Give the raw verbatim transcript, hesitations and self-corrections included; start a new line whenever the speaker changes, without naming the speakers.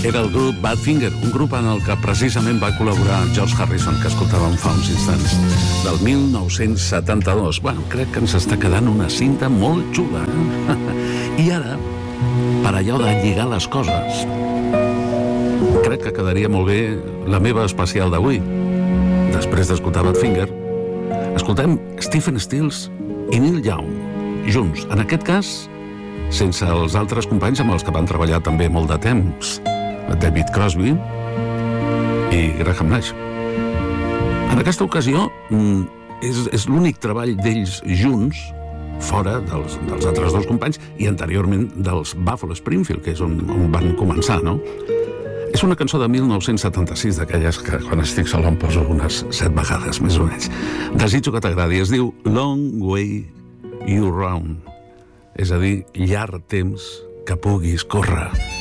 Era el grup Badfinger, un grup en el que precisament va col·laborar George Harrison, que escoltàvem fa uns instants, del mil nou-cents setanta-dos. Bueno, crec que ens està quedant una cinta molt xula. Eh? I ara, per allò de lligar les coses, crec que quedaria molt bé la meva especial d'avui. Després d'escoltar Badfinger, escoltem Stephen Stills i Neil Young, junts. En aquest cas, sense els altres companys amb els que van treballar també molt de temps, David Crosby i Graham Nash. En aquesta ocasió és, és l'únic treball d'ells junts, fora dels, dels altres dos companys i anteriorment dels Buffalo Springfield, que és on, on van començar, no? És una cançó de mil nou-cents setanta-sis, d'aquelles que quan estic sol em poso unes set vegades, més o menys. Desitjo que t'agradi. Es diu Long Way You Round, és a dir, llarg temps que puguis córrer.